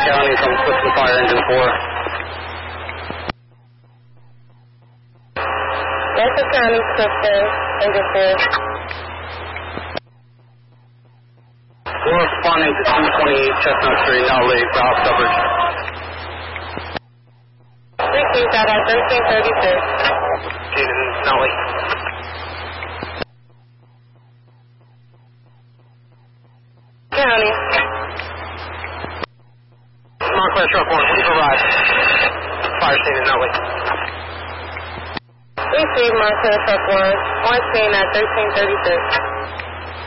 County from Clifton Fire Engine 4. Delta County, Clifton, Engine 4. We're responding to 228 Chestnut Street, now late, route coverage. 3 got at 1336. Now late. County. Northwest Truck 1, please arrive. Fire scene in Nutley. Receive Montana Truck 1, on scene at 1336.